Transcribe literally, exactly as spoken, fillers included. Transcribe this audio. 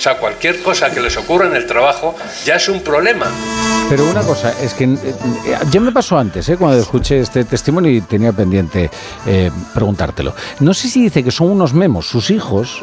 sea, cualquier cosa que les ocurra en el trabajo ya es un problema. Pero una cosa, es que eh, ya me pasó antes, eh, cuando escuché este testimonio y tenía pendiente eh, preguntártelo. No sé si dice que son unos memos sus hijos